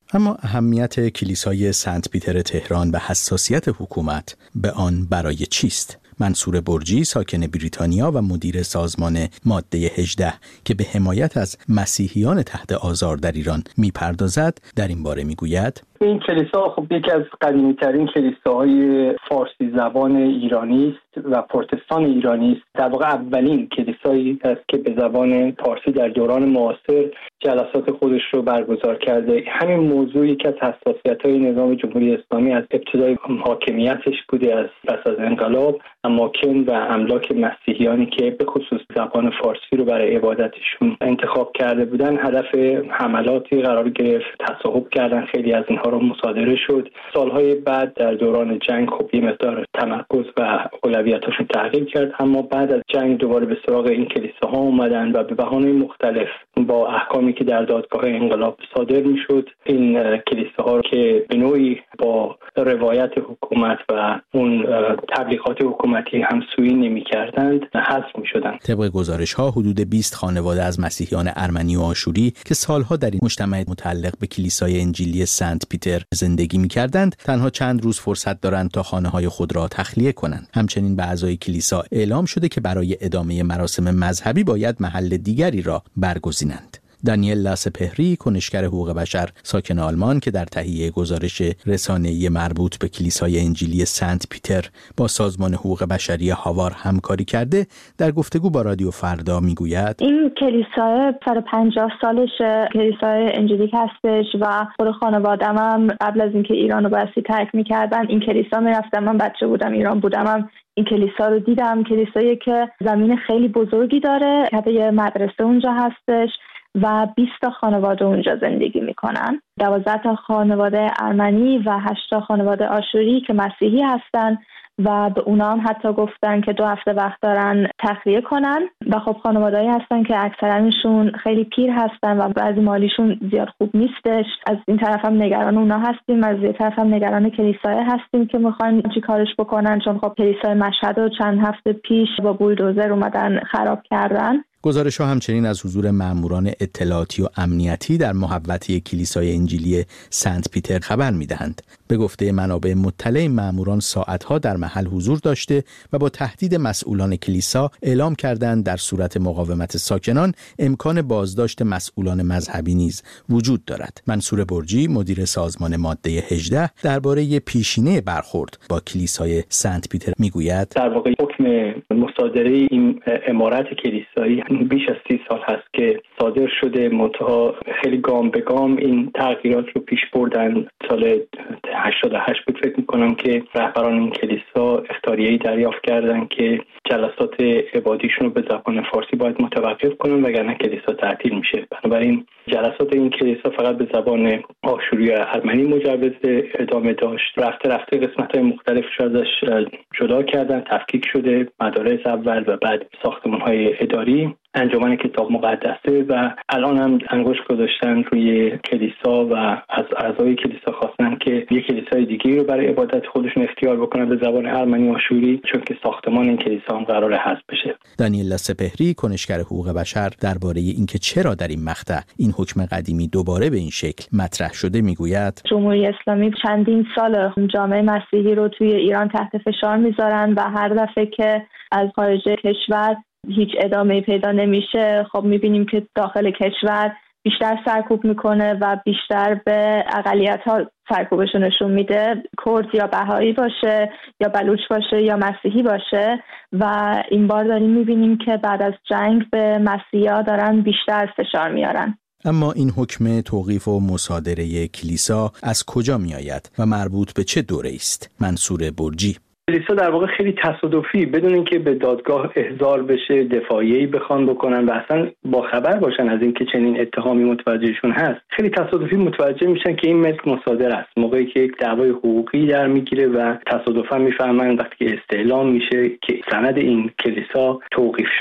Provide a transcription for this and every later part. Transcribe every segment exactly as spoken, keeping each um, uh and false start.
اما اهمیت کلیسای سنت پیتر تهران و حساسیت حکومت به آن برای چیست؟ منصور برجی ساکن بریتانیا و مدیر سازمان ماده هجده که به حمایت از مسیحیان تحت آزار در ایران میپردازد در این باره میگوید: این کلیسا خب یکی از قدیمی‌ترین کلیساهای فارسی زبان ایرانی است و پروتستان ایرانی است. در واقع اولین کلیسایی است که به زبان فارسی در دوران معاصر جلسات خودش رو برگزار کرده. همین موضوع یکی از حساسیت‌های نظام جمهوری اسلامی از ابتدای حاکمیتش بوده، از پس از انقلاب، اماکن و املاک مسیحیانی که به خصوص زبان فارسی رو برای عبادتشون انتخاب کرده بودن هدف حملاتی قرار گرفت. تصاحب کردن، خیلی از اینها رو مصادره شد. سالهای بعد در دوران جنگ خب یه مقدار تمرکز و اولویتاشون تغییر کرد، اما بعد از جنگ دوباره به سراغ این کلیساها اومدن و به بهانه‌های مختلف با احکامی که در دادگاه انقلاب صادر میشد این کلیساها رو که به نوعی با روایت حکومت و اون تبلیغات حکومتی همسویی نمی‌کردند حذف می‌شدند. طبق گزارش‌ها حدود بیست خانواده از مسیحیان ارمنی و آشوری که سالها در این مجتمع متعلق به کلیسای انجیلی سنت پیتر زندگی می‌کردند تنها چند روز فرصت دارند تا خانه‌های خود را تخلیه کنند. همچنین به اعضای کلیسا اعلام شده که برای ادامه مراسم مذهبی باید محل دیگری را برگزینند. دانیل سپهری کنشگر حقوق بشر ساکن آلمان که در تهیه گزارش رسانه‌ای مربوط به کلیسای انجیلی سنت پیتر با سازمان حقوق بشری هاوار همکاری کرده در گفتگو با رادیو فردا میگوید: این کلیسای صد و پنجاه سالش کلیسای انجیلیک هستش و خود خانواده‌ام هم قبل از اینکه ایران رو بسی ترک می‌کردن این کلیسا می‌رفتم. من بچه بودم ایران بودم هم این کلیسا رو دیدم. کلیسایی که زمین خیلی بزرگی داره، که یه مدرسه اونجا هستش و بیست تا خانواده اونجا زندگی میکنن. دوازده تا خانواده ارمنی و هشت تا خانواده آشوری که مسیحی هستن و به اونا هم حتی گفتن که دو هفته وقت دارن تخلیه کنن و خب خانواده‌ای هستن که اکثرشون خیلی پیر هستن و بعضی مالیشون زیاد خوب نیستش. از این طرف هم نگران اونا هستیم، از این طرف هم نگران کلیسای هستیم که میخوان چی کارش بکنن، چون خب کلیسای مشهد رو چند هفته پیش با بولدوزر اومدن خراب کردن. گزارش‌ها همچنین از حضور ماموران اطلاعاتی و امنیتی در محوطه کلیسای انجیلی سنت پیتر خبر می‌دهند. به گفته منابع مطلع، ماموران ساعت‌ها در محل حضور داشته و با تهدید مسئولان کلیسا اعلام کردند در صورت مقاومت ساکنان امکان بازداشت مسئولان مذهبی نیز وجود دارد. منصور برجی مدیر سازمان ماده هجده درباره پیشینه برخورد با کلیسای سنت پیتر میگوید: در واقع حکم مصادره این عمارت کلیسایی بیش از سی سال هست که صادر شده، منتها خیلی گام به گام این تغییرات رو پیش بردن. سال هشتاد و هشت بود فکر میکنم که رهبران این کلیسا اختاریه‌ای دریافت کردن که جلسات عبادیشون رو به زبان فارسی باید متوقف کنن وگرنه کلیسا تعطیل میشه. بنابراین جلسات این کلیسا فقط به زبان آشوری و ارمنی مجوز ادامه داشت. رفته رفته قسمت‌های مختلفش ازش جدا کردن، تفکیک شده، مدارس اول و بعد ساختمان‌های اداری، انجمن کتاب مقدسه و الان هم انگشت گذاشتن روی کلیسا و از اعضای کلیسا خواستن که یک کلیسای دیگه رو برای عبادت خودشون اختیار بکنن به زبان ارمنی آشوری، چون که ساختمان این کلیسا هم قراره حذف بشه. دانیل سپهری کنشگر حقوق بشر درباره اینکه چرا در این مقطع این حکم قدیمی دوباره به این شکل مطرح شده میگوید: جمهوری اسلامی چندین سال جامعه مسیحی رو توی ایران تحت فشار میذارن و هر دفعه که از خارج کشور هیچ ادامه‌ای پیدا نمیشه خب میبینیم که داخل کشور بیشتر سرکوب میکنه و بیشتر به اقلیت‌ها سرکوبش نشون میده، کرد یا بهایی باشه یا بلوچ باشه یا مسیحی باشه. و این بار داریم میبینیم که بعد از جنگ به مسیحی‌ها دارن بیشتر فشار میارن. اما این حکم توقیف و مصادره کلیسا از کجا میآید و مربوط به چه دوره است؟ منصور برجی: کلیسا در واقع خیلی تصادفی بدون اینکه به دادگاه احضار بشه دفاعیه‌ای بخوان بکنن و اصلا با خبر باشن از اینکه چنین اتهامی متوجهشون هست، خیلی تصادفی متوجه میشن که این ملک مصادره است. موقعی که یک دعوای حقوقی در میگیره و تصادفاً میفهمن وقتی که استعلام میشه که سند این کلیسا توقیف شده است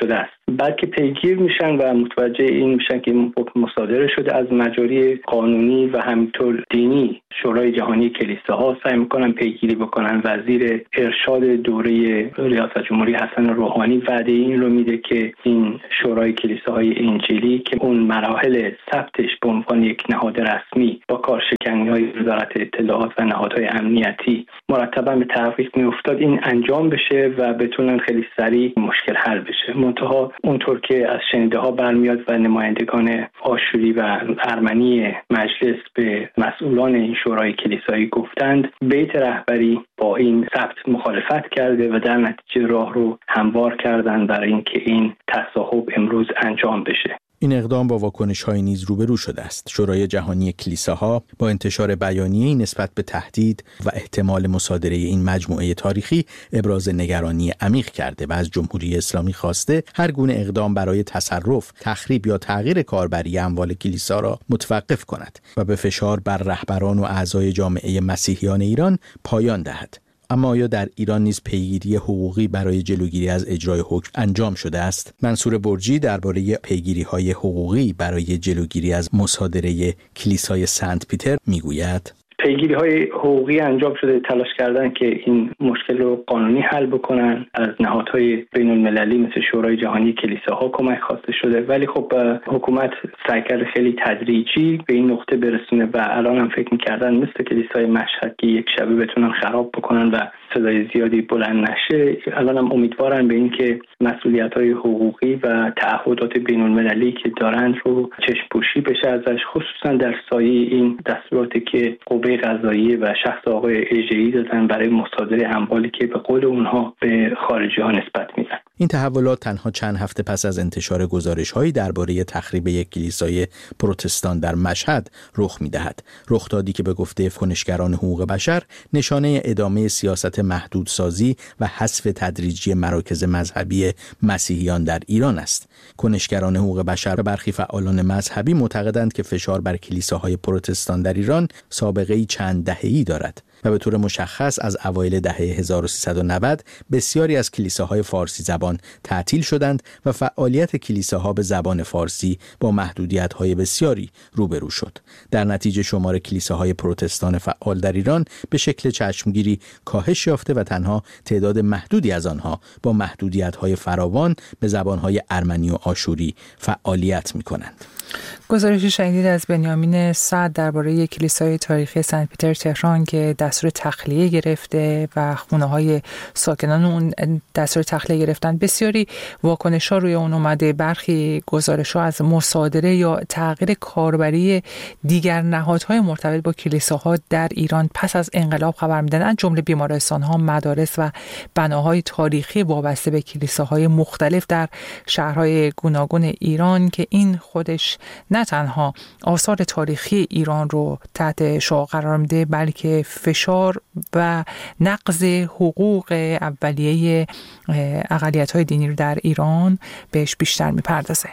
بعد که پیگیر میشن و متوجه این میشن که این حکم مصادره شده از مجاری قانونی و همینطور دینی، شورای جهانی کلیساها سعی میکنن پیگیری بکنن. وزیر ارشاد دوره ریاست جمهوری حسن روحانی وعده این رو میده که این شورای کلیساهای انجیلی که اون مراحل ثبتش به عنوان یک نهاد رسمی با کارشکنی‌های وزارت اطلاعات و نهادهای امنیتی مرتبا به تعویق میافتاد، این انجام بشه و بتونن خیلی سریع مشکل حل بشه. منتها اونطور که از شنیده ها برمیاد و نمایندگان آشوری و ارمنی مجلس به مسئولان این شورای کلیسایی گفتند، بیت رهبری با این ثبت مخالفت کرده و در نتیجه راه رو هموار کردن برای اینکه این تصاحب امروز انجام بشه. این اقدام با واکنش‌های نیز روبرو شده است. شورای جهانی کلیساها با انتشار بیانیه‌ای نسبت به تهدید و احتمال مصادره این مجموعه تاریخی ابراز نگرانی عمیق کرده و از جمهوری اسلامی خواسته هر گونه اقدام برای تصرف، تخریب یا تغییر کاربری اموال کلیسا را متوقف کند و به فشار بر رهبران و اعضای جامعه مسیحیان ایران پایان دهد. اما آیا در ایران نیز پیگیری حقوقی برای جلوگیری از اجرای حکم انجام شده است؟ منصور برجی درباره پیگیری‌های حقوقی برای جلوگیری از مصادره کلیسای سنت پیتر میگوید: پیگیری‌های حقوقی انجام شده، تلاش کردن که این مشکل رو قانونی حل بکنن. از نهادهای بین‌المللی مثل شورای جهانی کلیساها کمک خواسته شده، ولی خب حکومت سعی کرده خیلی تدریجی به این نقطه برسونه و الان هم فکر می‌کردن مثل کلیسای مشهد که یک شبه بتونن خراب بکنن و صدای زیادی بلند نشه. الان هم امیدوارن به این که مسئولیت‌های حقوقی و تعهدات بین‌المللی که دارند رو چشم‌پوشی بشه ازش، خصوصا در سایه این دستوراتی که قوه قضاییه و شخص آقای اژه‌ای دادن برای مصادره اموالی که به قول اونها به خارجی‌ها نسبت میدن. این تحولات تنها چند هفته پس از انتشار گزارش‌هایی درباره تخریب یک کلیسای پروتستان در مشهد رخ می‌دهد. رخدادی که به گفته کنشگران حقوق بشر نشانه ادامه سیاست محدودسازی و حذف تدریجی مراکز مذهبی مسیحیان در ایران است. کنشگران حقوق بشر و برخی فعالان مذهبی معتقدند که فشار بر کلیساهای پروتستان در ایران سابقه‌ای چند دهه‌ای دارد و به طور مشخص از اوایل دهه هزار و سیصد و نود بسیاری از کلیساهای فارسی زبان تعطیل شدند و فعالیت کلیساها به زبان فارسی با محدودیت‌های بسیاری روبرو شد. در نتیجه شمار کلیساهای پروتستان فعال در ایران به شکل چشمگیری کاهش یافته و تنها تعداد محدودی از آنها با محدودیت‌های فراوان به زبان‌های ارمنی و آشوری فعالیت می‌کنند. گزارشی شنیدید از بنیامین سعد درباره کلیسای تاریخی سنت پیتر تهران که دستور تخلیه گرفته و خونه‌های ساکنان اون دستور تخلیه گرفتن. بسیاری واکنش‌ها روی اون اومده. برخی گزارش‌ها از مصادره یا تغییر کاربری دیگر نهادهای مرتبط با کلیساها در ایران پس از انقلاب خبر میدن، از جمله بیمارستان‌ها، مدارس و بناهای تاریخی وابسته به کلیساهای مختلف در شهرهای گوناگون ایران که این خودش نه تنها آثار تاریخی ایران رو تحت شعاع قرار میده، بلکه فشار و نقض حقوق اولیه اقلیت‌های دینی رو در ایران بهش بیشتر میپردازه.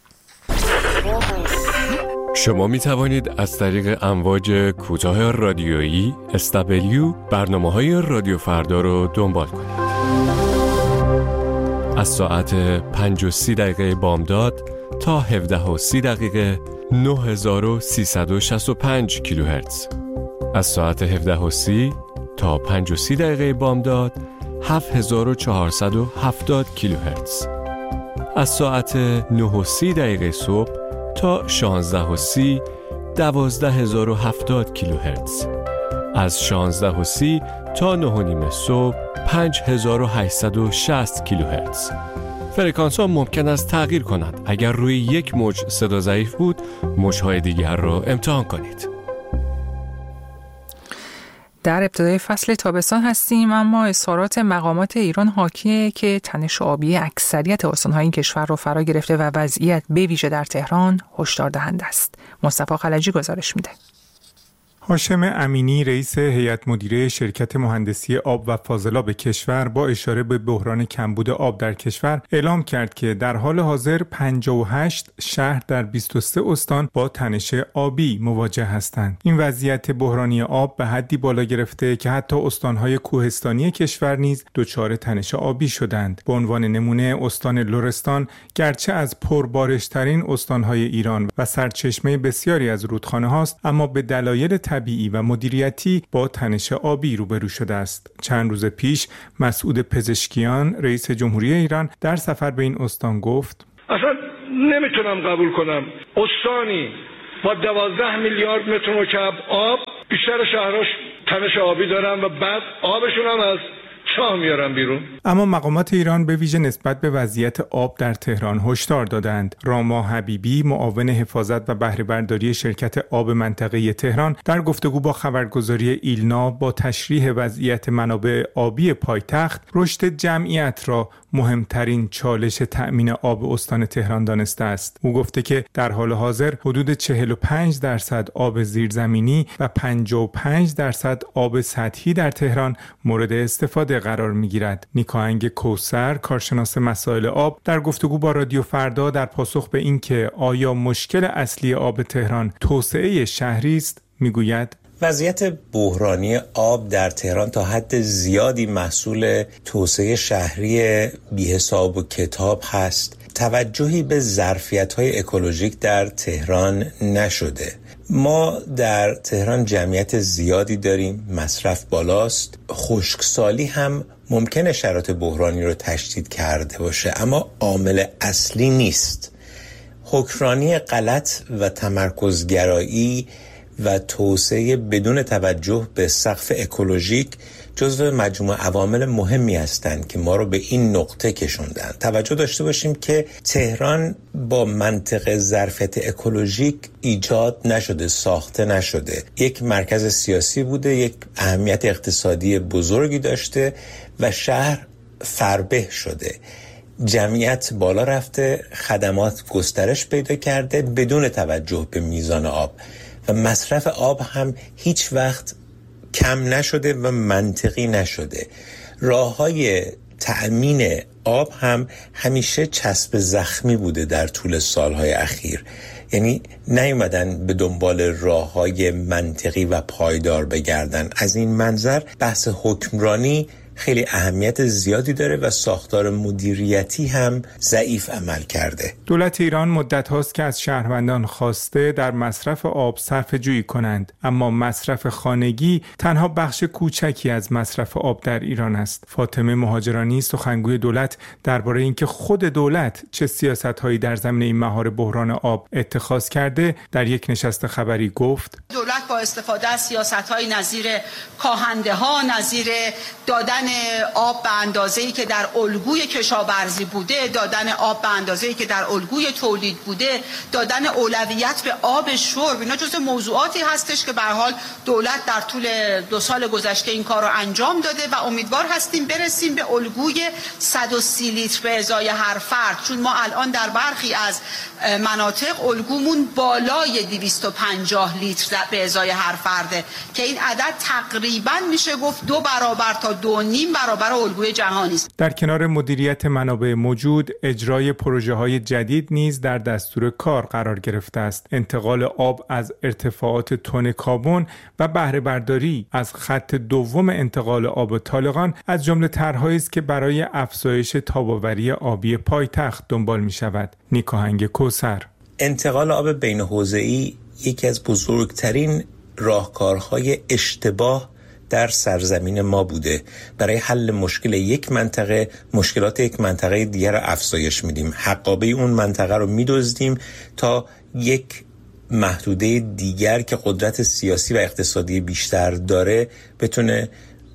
شما می توانید از طریق امواج کوتاه رادیویی اس دبلیو برنامه‌های رادیو فردا رو دنبال کنید. از ساعت پنج و سی دقیقه بامداد تا هفده و سی دقیقه نه هزار و سیصد و شصت و پنج کیلوهرتز. از ساعت هفده و سی تا پنج و سی دقیقه بامداد هفت هزار و چهارصد و هفتاد کیلوهرتز. از ساعت نه و سی دقیقه صبح تا شانزده و سی دوازده هزار و هفتاد کیلوهرتز. از شانزده و سی تا نه و نیم صبح پنج هزار و هشتصد و شصت کیلوهرتز. فرکانس ها ممکن است تغییر کنند. اگر روی یک موج صدا ضعیف بود، موج‌های دیگر را امتحان کنید. در ابتدای فصل تابستان هستیم، اما اظهارات مقامات ایران حاکیه که تنش آبی اکثریت استان‌های این کشور را فرا گرفته و وضعیت به ویژه در تهران هشدار دهنده است. مصطفی خلجی گزارش میده. هاشم امینی رئیس هیئت مدیره شرکت مهندسی آب و فاضلاب کشور با اشاره به بحران کمبود آب در کشور اعلام کرد که در حال حاضر پنجاه و هشت شهر در بیست و سه استان با تنش آبی مواجه هستند. این وضعیت بحرانی آب به حدی بالا گرفته که حتی استان‌های کوهستانی کشور نیز دچار تنش آبی شدند. به عنوان نمونه استان لرستان گرچه از پربارشترین استان‌های ایران و سرچشمه بسیاری از رودخانه هاست، اما به دلایل طبیعی و مدیریتی با تنش آبی روبرو شده است. چند روز پیش مسعود پزشکیان رئیس جمهوری ایران در سفر به این استان گفت: اصلا نمیتونم قبول کنم استانی با دوازده میلیارد متر مکعب آب بیشتر شهراش تنش آبی دارن و بعد آبشون هم از چاه میارن بیرون. اما مقامات ایران به ویژه نسبت به وضعیت آب در تهران هشدار دادند. راما حبیبی معاون حفاظت و بهره برداری شرکت آب منطقه تهران در گفتگو با خبرگزاری ایلنا با تشریح وضعیت منابع آبی پایتخت رشد جمعیت را مهمترین چالش تأمین آب استان تهران دانسته است. او گفته که در حال حاضر حدود چهل و پنج درصد آب زیرزمینی و پنجاه و پنج درصد آب سطحی در تهران مورد استفاده قرار می‌گیرد. نیکاهنگ کوثر کارشناس مسائل آب در گفتگو با رادیو فردا در پاسخ به اینکه آیا مشکل اصلی آب تهران توسعه شهری است میگوید: وضعیت بحرانی آب در تهران تا حد زیادی محصول توسعه شهری بی‌حساب و کتاب هست. توجهی به ظرفیت‌های اکولوژیک در تهران نشده. ما در تهران جمعیت زیادی داریم، مصرف بالاست، خشکسالی هم ممکنه شرایط بحرانی رو تشدید کرده باشه، اما عامل اصلی نیست. حکمرانی غلط و تمرکزگرایی و توسعه بدون توجه به سقف اکولوژیک جزو مجموعه عوامل مهمی هستند که ما رو به این نقطه کشوندن. توجه داشته باشیم که تهران با منطقه ظرفیت اکولوژیک ایجاد نشده، ساخته نشده. یک مرکز سیاسی بوده، یک اهمیت اقتصادی بزرگی داشته و شهر فربه شده. جمعیت بالا رفته، خدمات گسترش پیدا کرده بدون توجه به میزان آب و مصرف آب هم هیچ وقت کم نشده و منطقی نشده. راه‌های تأمین آب هم همیشه چسب زخمی بوده در طول سالهای اخیر. یعنی نیومدن به دنبال راه‌های منطقی و پایدار بگردن. از این منظر بحث حکمرانی خیلی اهمیت زیادی داره و ساختار مدیریتی هم ضعیف عمل کرده. دولت ایران مدت هاست که از شهروندان خواسته در مصرف آب صرفه جویی کنند، اما مصرف خانگی تنها بخش کوچکی از مصرف آب در ایران است. فاطمه مهاجرانی سخنگوی دولت درباره اینکه خود دولت چه سیاست‌هایی در زمینه این مهار بحران آب اتخاذ کرده در یک نشست خبری گفت: دولت با استفاده از سیاست‌های نظیر کاهنده‌ها، نظیر دادن آب به اندازه‌ای که در الگوی کشاورزی بوده، دادن آب به اندازه‌ای که در الگوی تولید بوده، دادن اولویت به آب شرب، اینا جزو موضوعاتی هستش که به هر حال دولت در طول دو سال گذشته این کار رو انجام داده و امیدوار هستیم برسیم به الگوی صد و سی لیتر به ازای هر فرد، چون ما الان در برخی از مناطق الگومون بالای دویست و پنجاه لیتر به ازای هر فرده که این عدد تقریبا میشه گفت دو برابر تا دو نیم برابر الگوی جهانی است. در کنار مدیریت منابع موجود، اجرای پروژه‌های جدید نیز در دستور کار قرار گرفته است. انتقال آب از ارتفاعات تن کربن و بهره برداری از خط دوم انتقال آب طالقان از جمله طرح‌هایی است که برای افزایش تاب‌آوری آبی پایتخت دنبال می‌شود. نیکاهنگ کوثر: انتقال آب بین حوزه‌ای یکی از بزرگترین راهکارهای اشتباه در سرزمین ما بوده. برای حل مشکل یک منطقه مشکلات یک منطقه دیگر را افزایش میدیم، حقابه اون منطقه رو میدزدیم تا یک محدوده دیگر که قدرت سیاسی و اقتصادی بیشتر داره بتونه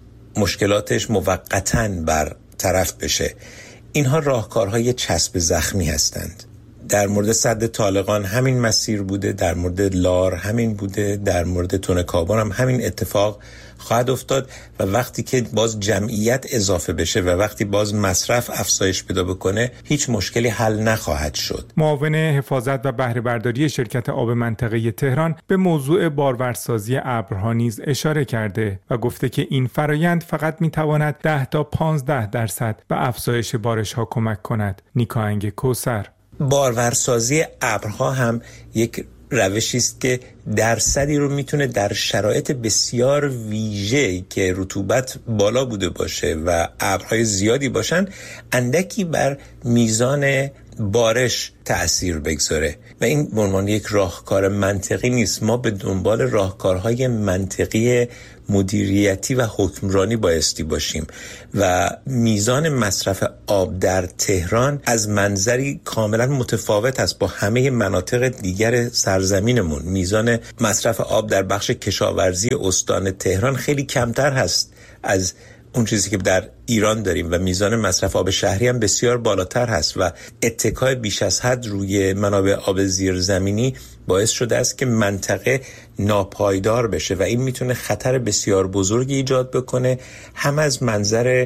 مشکلاتش موقتاً برطرف بشه. اینها راهکارهای چسب زخمی هستند. در مورد سد طالقان همین مسیر بوده، در مورد لار همین بوده، در مورد تون کابل هم همین اتفاق خواهد افتاد و وقتی که باز جمعیت اضافه بشه و وقتی باز مصرف افزایش پیدا بکنه هیچ مشکلی حل نخواهد شد. معاون حفاظت و بهره برداری شرکت آب منطقه تهران به موضوع بارورسازی ابرها نیز اشاره کرده و گفته که این فرایند فقط میتواند ده تا پانزده درصد به افزایش بارش ها کمک کند. نیکاهنگ کوثر: بارورسازی ابرها هم یک روشی است که درصدی رو میتونه در شرایط بسیار ویژه‌ای که رطوبت بالا بوده باشه و ابرهای زیادی باشن اندکی بر میزان بارش تأثیر بگذاره و این به عنوان یک راهکار منطقی نیست. ما به دنبال راهکارهای منطقی مدیریتی و حکمرانی بایستی باشیم و میزان مصرف آب در تهران از منظری کاملا متفاوت است با همه مناطق دیگر سرزمینمون. میزان مصرف آب در بخش کشاورزی استان تهران خیلی کمتر هست از اون چیزی که در ایران داریم و میزان مصرف آب شهری هم بسیار بالاتر هست و اتکای بیش از حد روی منابع آب زیرزمینی باعث شده است که منطقه ناپایدار بشه و این میتونه خطر بسیار بزرگی ایجاد بکنه، هم از منظر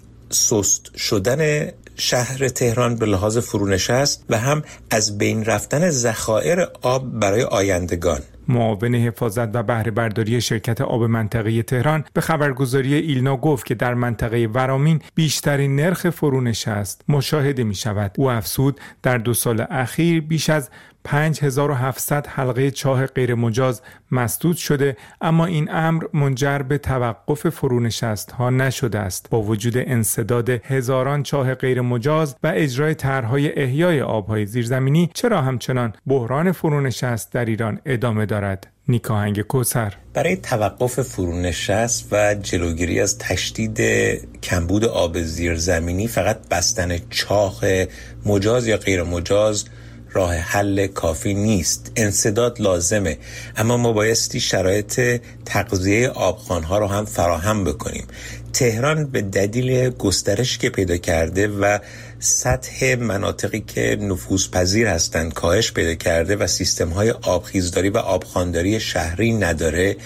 سست شدن شهر تهران به لحاظ فرونشست و هم از بین رفتن ذخایر آب برای آیندگان. معاون حفاظت و بهره برداری شرکت آب منطقه تهران به خبرگزاری ایلنا گفت که در منطقه ورامین بیشترین نرخ فرونشست مشاهده می شود. او افزود در دو سال اخیر بیش از پنج هزار و هفتصد حلقه چاه غیر مجاز مسدود شده، اما این امر منجر به توقف فرونشست ها نشده است. با وجود انسداد هزاران چاه غیر مجاز و اجرای طرح‌های احیای آب‌های زیرزمینی، چرا همچنان بحران فرونشست در ایران ادامه دارد؟ نیکاهنگ کوثر: برای توقف فرونشست و جلوگیری از تشدید کمبود آب زیرزمینی فقط بستن چاه مجاز یا غیر مجاز راه حل کافی نیست. انسداد لازمه، اما ما بایستی شرایط تغذیه آبخوان‌ها رو هم فراهم بکنیم. تهران به دلیل گسترش که پیدا کرده و سطح مناطقی که نفوذپذیر هستند کاهش پیدا کرده و سیستم‌های آبخیزداری و آبخوانداری شهری نداره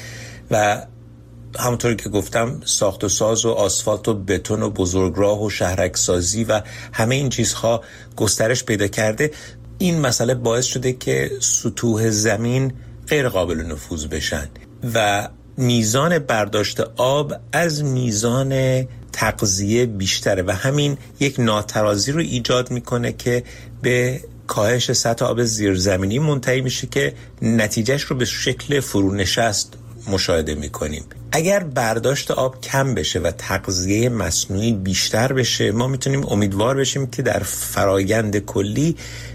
و همونطوری که گفتم ساخت و ساز و آسفالت و بتون و بزرگراه و شهرکسازی و همه این چیزها گسترش پیدا کرده. این مسئله باعث شده که سطوح زمین غیر قابل نفوذ بشن و میزان برداشت آب از میزان تغذیه بیشتره و همین یک ناترازی رو ایجاد میکنه که به کاهش سطح آب زیرزمینی منتهی میشه که نتیجهش رو به شکل فرونشست مشاهده میکنیم. اگر برداشت آب کم بشه و تغذیه مصنوعی بیشتر بشه، ما میتونیم امیدوار بشیم که در فرایند کلی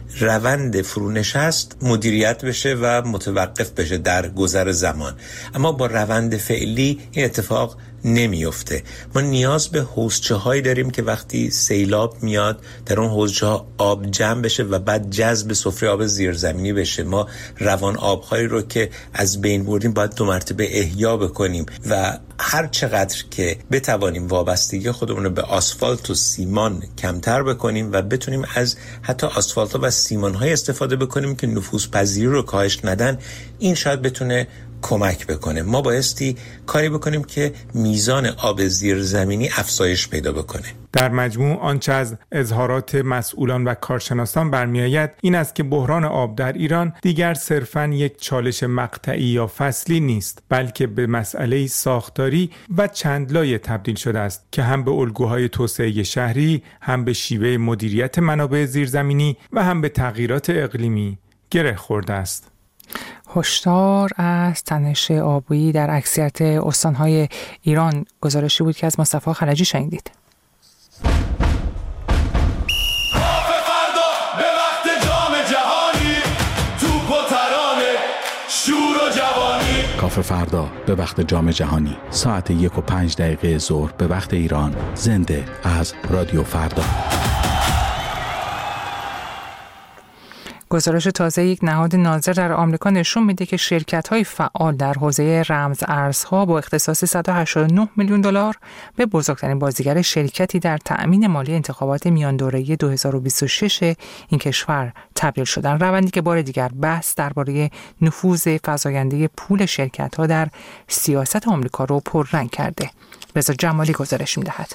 روند فرونشست مدیریت بشه و متوقف بشه در گذر زمان. اما با روند فعلی این اتفاق نمیفته. ما نیاز به حوضچه هایی داریم که وقتی سیلاب میاد در اون حوضچه ها آب جمع بشه و بعد جذب سفره آب زیرزمینی بشه. ما روان آبهایی رو که از بین بردیم باید دو مرتبه احیا بکنیم و هر چقدر که بتوانیم وابستگی خودمون رو به آسفالت و سیمان کمتر بکنیم و بتونیم از حتی آسفالت و سیمان های استفاده بکنیم که نفوذپذیری رو کاهش ندن، این شاید بتونه کمک بکنه. ما بایستی کاری بکنیم که میزان آب زیرزمینی افزایش پیدا بکنه. در مجموع آنچه از اظهارات مسئولان و کارشناسان برمیآید این است که بحران آب در ایران دیگر صرفاً یک چالش مقطعی یا فصلی نیست، بلکه به مسئله ساختاری و چندلایه تبدیل شده است که هم به الگوهای توسعه شهری، هم به شیوه مدیریت منابع زیرزمینی و هم به تغییرات اقلیمی گره خورده است. هشدار از تنش آبی در اکثریت استان‌های ایران گزارشی بود که از مصطفی خلجی شنیدید. کافه فردا به وقت جام جهانی ساعت یک و پنج دقیقه ظهر به وقت ایران، زنده از رادیو فردا. گزارش تازه یک نهاد ناظر در آمریکا نشون میده که شرکت‌های فعال در حوزه رمز ارزها با اختصاص صد و هشتاد و نه میلیون دلار به بزرگترین بازیگر شرکتی در تأمین مالی انتخابات میان دوره‌ای دو هزار و بیست و شش این کشور تبدیل شدن، روندی که بار دیگر بحث درباره نفوذ فزاینده پول شرکت‌ها در سیاست آمریکا رو پررنگ کرده. رضا جمالی گزارش می‌دهد.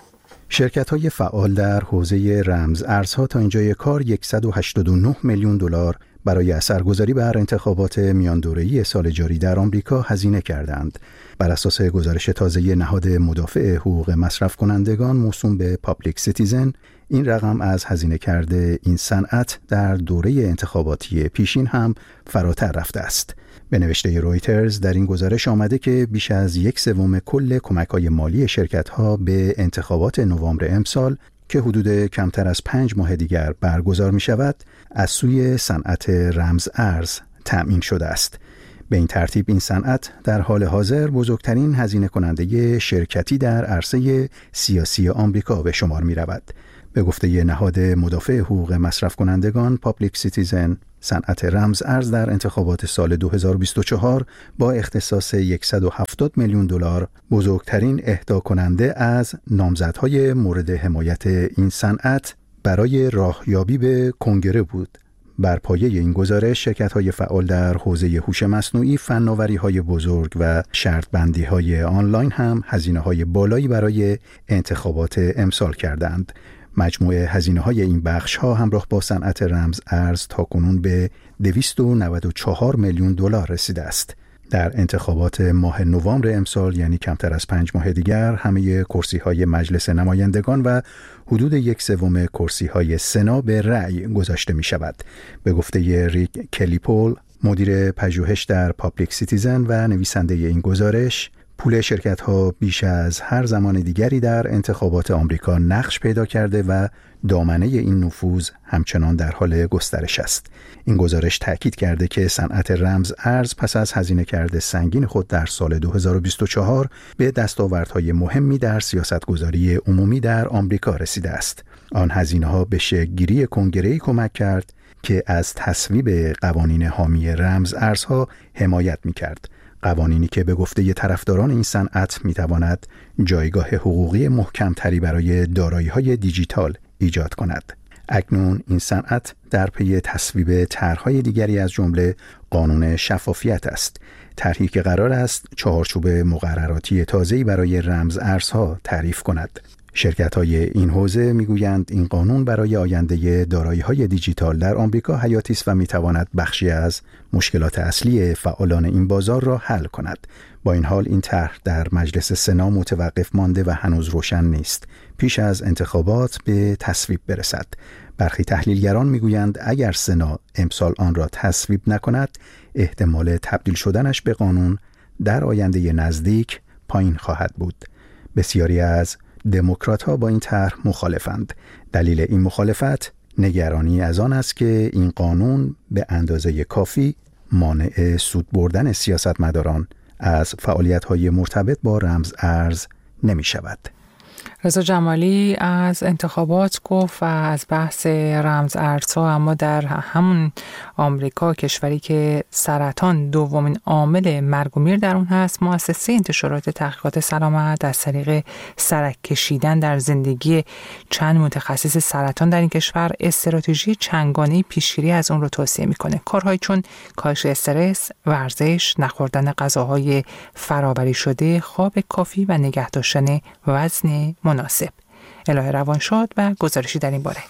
شرکت‌های فعال در حوزه رمز ارزها تا اینجای کار صد و هشتاد و نه میلیون دلار برای اثرگذاری بر انتخابات میان دوره‌ای سال جاری در آمریکا هزینه کردند. بر اساس گزارش تازه نهاد مدافع حقوق مصرف کنندگان موسوم به پابلیک سیتیزن، این رقم از هزینه کرده این صنعت در دوره انتخاباتی پیشین هم فراتر رفته است. به نوشته رویترز در این گزارش آمده که بیش از یک سوم کل کمک‌های مالی شرکت‌ها به انتخابات نوامبر امسال که حدود کمتر از پنج ماه دیگر برگزار می شود از سوی صنعت رمز ارز تأمین شده است. به این ترتیب این صنعت در حال حاضر بزرگترین هزینه کننده شرکتی در عرصه سیاسی آمریکا به شمار می رود. به گفته نهاد مدافع حقوق مصرف کنندگان پابلیک سیتیزن، صنعت رمز ارز در انتخابات سال دو هزار و بیست و چهار با اختصاص صد و هفتاد میلیون دلار بزرگترین اهدا کننده از نامزدهای مورد حمایت این صنعت برای راهیابی به کنگره بود. بر پایه این گزارش شرکت‌های فعال در حوزه هوش مصنوعی، فناوری‌های بزرگ و شرط‌بندی‌های آنلاین هم هزینه‌های بالایی برای انتخابات امسال کردند. مجموع هزینه‌های این بخش‌ها همراه با صنعت رمز ارز تاکنون به دویست و نود و چهار میلیون دلار رسیده است. در انتخابات ماه نوامبر امسال، یعنی کمتر از پنج ماه دیگر، همه کرسی‌های مجلس نمایندگان و حدود یک سوم کرسی‌های سنا به رأی گذاشته می‌شود. به گفته ریک کلیپول، مدیر پژوهش در پابلیک سیتیزن و نویسنده این گزارش، پول شرکت‌ها بیش از هر زمان دیگری در انتخابات آمریکا نقش پیدا کرده و دامنه این نفوذ همچنان در حال گسترش است. این گزارش تأکید کرده که صنعت رمز ارز پس از هزینه کرده سنگین خود در سال دو هزار و بیست و چهار به دستاوردهای مهمی در سیاستگذاری عمومی در آمریکا رسیده است. آن هزینه‌ها به شکل‌گیری کنگره‌ای کمک کرد که از تصویب قوانین حامی رمز ارزها حمایت می‌کرد. قوانینی که به گفته طرفداران این صنعت می‌تواند جایگاه حقوقی محکم‌تری برای دارایی‌های دیجیتال ایجاد کند. اکنون این صنعت در پی تصویب طرح‌های دیگری از جمله قانون شفافیت است. طرحی که قرار است چهارچوب مقرراتی تازه‌ای برای رمز ارزها تعریف کند. شرکت‌های این حوزه می‌گویند این قانون برای آینده دارایی‌های دیجیتال در آمریکا حیاتی است و می‌تواند بخشی از مشکلات اصلی فعالان این بازار را حل کند. با این حال این طرح در مجلس سنا متوقف مانده و هنوز روشن نیست پیش از انتخابات به تصویب برسد. برخی تحلیلگران می‌گویند اگر سنا امسال آن را تصویب نکند، احتمال تبدیل شدنش به قانون در آینده نزدیک پایین خواهد بود. بسیاری از دموکرات‌ها با این طرح مخالفند. دلیل این مخالفت نگرانی از آن است که این قانون به اندازه کافی مانع سود بردن سیاستمداران از فعالیت‌های مرتبط با رمز ارز نمی‌شود. رضا جمالی از انتخابات گفت و از بحث رمز ارزها، اما در همون آمریکا، کشوری که سرطان دومین عامل مرگ و میر در اون هست، مؤسسه انتشارات تحقیقات سلامت از طریق سرک کشیدن در زندگی چند متخصص سرطان در این کشور استراتژی چندگانه پیشگیری از اون رو توصیه میکنه. کارهایی چون کاهش استرس، ورزش، نخوردن غذاهای فرآوری شده، خواب کافی و نگه داشتن وزن مناسب. الهه روانشاد و گزارشی در این باره.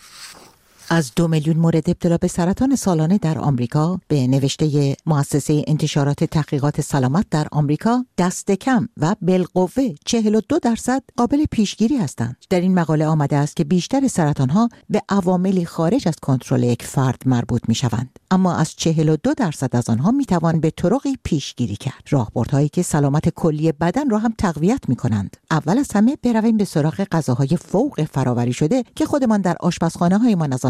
از دو میلیون مورد ابتلا به سرطان سالانه در آمریکا به نوشته مؤسسه انتشارات تحقیقات سلامت در آمریکا، دست کم و بالقوه چهل و دو درصد قابل پیشگیری هستند. در این مقاله آمده است که بیشتر سرطان‌ها به عواملی خارج از کنترل یک فرد مربوط می‌شوند، اما از چهل و دو درصد از آنها می‌توان به طرقی پیشگیری کرد. راهبردهایی که سلامت کلی بدن را هم تقویت می‌کنند. اول از همه برویم به سراغ غذاهای فوق فرآوری شده که خودمان در آشپزخانه‌هایمان از آنها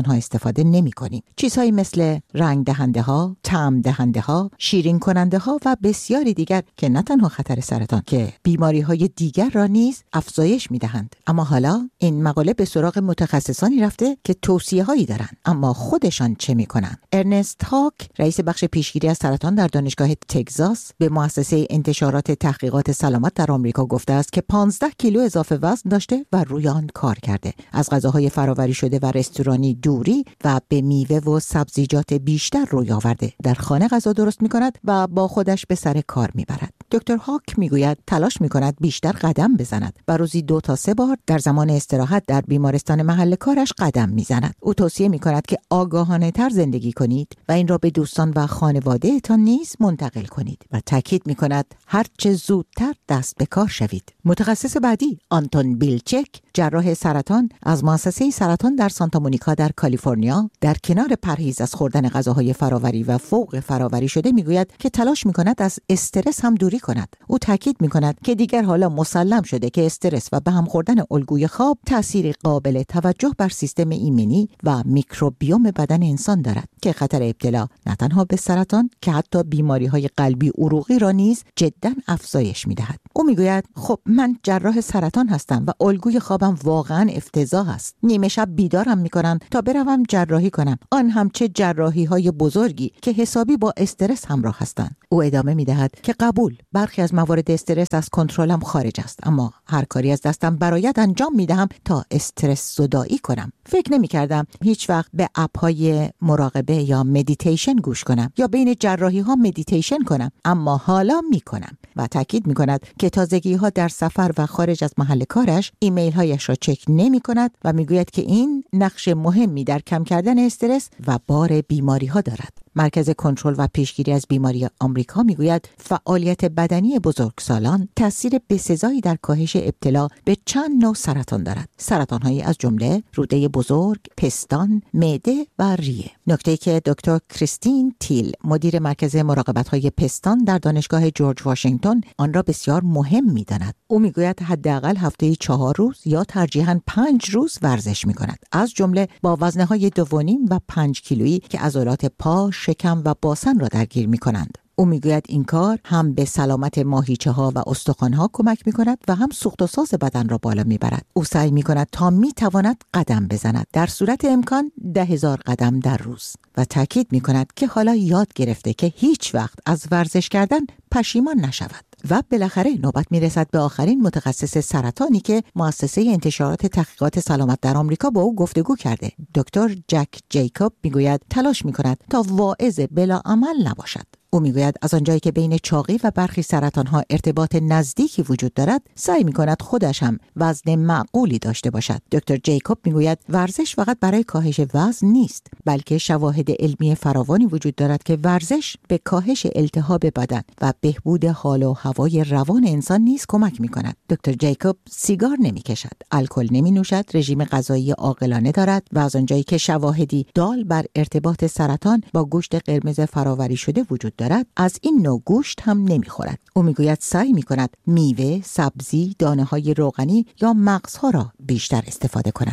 آنها استفاده نمی کنیم. چیزهایی مثل رنگ دهنده ها، طعم دهنده ها، شیرین کننده ها و بسیاری دیگر که نه تنها خطر سرطان که بیماری های دیگر را نیز افزایش می دهند. اما حالا این مقاله به سراغ متخصصانی رفته که توصیه هایی دارند، اما خودشان چه می کنند؟ ارنست هاک، رئیس بخش پیشگیری از سرطان در دانشگاه تگزاس، به مؤسسه انتشارات تحقیقات سلامت در آمریکا گفته است که پانزده کیلو اضافه وزن داشته و روی آن کار کرده. از غذاهای فراوری شده و رستورانی دوری و به میوه و سبزیجات بیشتر روی آورده. در خانه غذا درست می کند و با خودش به سر کار می برد. دکتر هاک می گوید تلاش می کند بیشتر قدم بزند و روزی دو تا سه بار در زمان استراحت در بیمارستان محل کارش قدم می زند. او توصیه می کند که آگاهانه تر زندگی کنید و این را به دوستان و خانواده تان نیز منتقل کنید و تاکید می کند هر چه زودتر دست به کار شوید. متخصص بعدی آنتون بیلچک، جراح سرطان از مؤسسه سرطان در سانتا مونیکا در کالیفرنیا، در کنار پرهیز از خوردن غذاهای فراوری و فوق فراوری شده میگوید که تلاش میکند از استرس هم دوری کند. او تاکید میکند که دیگر حالا مسلم شده که استرس و به هم خوردن الگوی خواب تأثیر قابل توجه بر سیستم ایمنی و میکروبیوم بدن انسان دارد که خطر ابتلا نه تنها به سرطان که حتی بیماری‌های قلبی عروقی را نیز جداً افزایش میدهد. او میگوید خب من جراح سرطان هستم و الگوی خوابم واقعاً افتضاح است. نیمه شب بیدارم میکنن تا بروم جراحی کنم، آن هم چه جراحی‌های بزرگی که حسابی با استرس همراه هستند. او ادامه میدهد که قبول، برخی از موارد استرس از کنترلم خارج است، اما هر کاری از دستم برآید انجام میدهم تا استرس زدایی کنم. فکر نمی‌کردم هیچ وقت به اپ‌های مراقبه یا مدیتیشن گوش کنم یا بین جراحی‌ها مدیتیشن کنم، اما حالا میکنم. و تاکید میکند که تازگی‌ها در سفر و خارج از محل کارش ایمیل‌هایش را چک نمی‌کند و میگوید که این نقش مهمی در کم کردن استرس و بار بیماری‌ها دارد. مرکز کنترل و پیشگیری از بیماری آمریکا میگوید فعالیت بدنی بزرگسالان تأثیر بسزایی در کاهش ابتلا به چند نوع سرطان دارد. سرطان‌هایی از جمله روده بزرگ، پستان، معده و ریه. نکته‌ای که دکتر کریستین تیل، مدیر مرکز مراقبت‌های پستان در دانشگاه جورج واشنگتن، آن را بسیار مهم می‌داند. او میگوید حداقل هفته‌ای چهار روز یا ترجیحاً پنج روز ورزش می‌کند، از جمله با وزنه‌های دو و نیم و پنج کیلویی که عضلات پا، شکم و باسن را درگیر می‌کنند. او میگوید این کار هم به سلامت ماهیچه ها و استخوان ها کمک میکند و هم سوخت و ساز بدن را بالا میبرد. او سعی میکند تا میتواند قدم بزند، در صورت امکان ده هزار قدم در روز، و تاکید میکند که حالا یاد گرفته که هیچ وقت از ورزش کردن پشیمان نشود. و بالاخره نوبت میرسد به آخرین متخصص سرطانی که مؤسسه انتشارات تحقیقات سلامت در آمریکا با او گفتگو کرده. دکتر جک جیکوب میگوید تلاش میکند تا واعظ بلا عمل نباشد. او میگوید از آنجایی که بین چاقی و برخی سرطان‌ها ارتباط نزدیکی وجود دارد، سعی می‌کند خودش هم وزن معقولی داشته باشد. دکتر جیکوب میگوید ورزش فقط برای کاهش وزن نیست، بلکه شواهد علمی فراوانی وجود دارد که ورزش به کاهش التهاب بدن و بهبود حال و هوای روان انسان نیز کمک می‌کند. دکتر جیکوب سیگار نمی‌کشد، الکل نمی‌نوشد، رژیم غذایی عاقلانه دارد و از آنجایی که شواهدی دال بر ارتباط سرطان با گوشت قرمز فراوری شده وجود دارد، از این نوع گوشت هم نمیخورد. او میگوید سعی میکند میوه، سبزی، دانه‌های روغنی یا مغزها را بیشتر استفاده کند.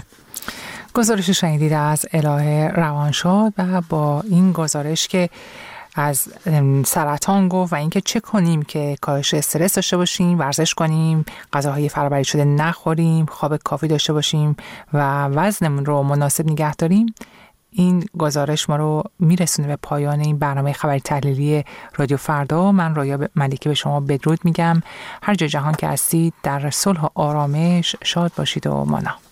گزارش شنیدید از الهه روانشاد و با این گزارش که از سرطان گفت و اینکه چه کنیم که کاهش استرس داشته باشیم، ورزش کنیم، غذاهای فراوری شده نخوریم، خواب کافی داشته باشیم و وزنمون رو مناسب نگه داریم. این گزارش ما رو میرسونه به پایان این برنامه خبری تحلیلی رادیو فردا. من رایا ملیکی به شما بدرود میگم. هر جا جهان که هستید در صلح و آرامش شاد باشید و مانا.